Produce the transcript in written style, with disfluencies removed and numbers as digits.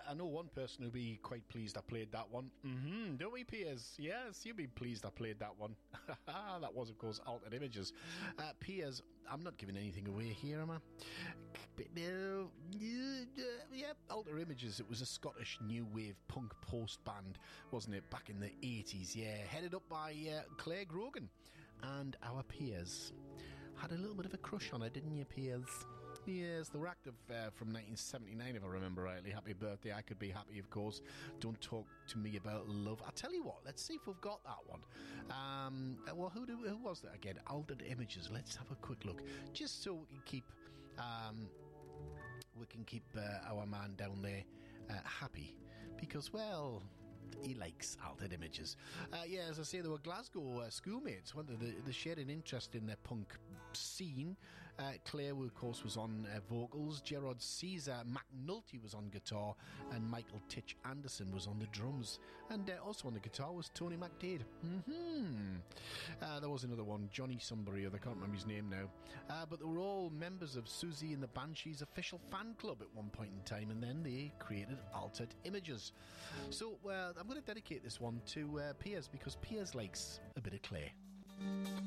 I know one person who'll be quite pleased I played that one. Don't we, Piers? Yes, you'll be pleased I played that one. That was, of course, Altered Images. Piers, I'm not giving anything away here, am I? But no, yeah, Altered Images. It was a Scottish new wave punk post band, wasn't it? Back in the 80s, yeah. Headed up by Claire Grogan. And our Piers had a little bit of a crush on her, didn't you, Piers? Yes, they were active from 1979, if I remember rightly. Happy birthday, I could be happy, of course. Don't talk to me about love. I'll tell you what, let's see if we've got that one. Well, who was that again? Altered Images. Let's have a quick look, just so we can keep our man down there happy, because, well, he likes Altered Images. Yeah, as I say, they were Glasgow schoolmates. They shared an interest in their punk scene. Claire, of course, was on vocals. Gerard Caesar McNulty was on guitar, and Michael Titch Anderson was on the drums. And also on the guitar was Tony McDade. There was another one, Johnny somebody, I can't remember his name now. But they were all members of Susie and the Banshees official fan club at one point in time, and then they created Altered Images. So, I'm going to dedicate this one to Piers, because Piers likes a bit of Claire.